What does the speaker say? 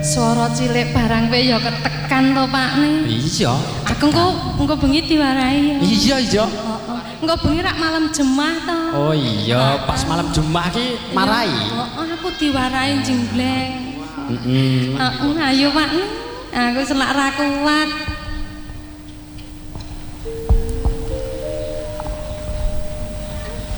Swara cilik barang kowe ya ketekan to, Pakne. Iya. Aku engko bengi diwarai ya. Iya, iya. Heeh. Engko bengi rak malam Jumat to. Oh iya, pas malam Jumat ki marai. Heeh, aku diwarai jenggleng. Heeh. Ayo, Pakne. Aku selak ra kuat.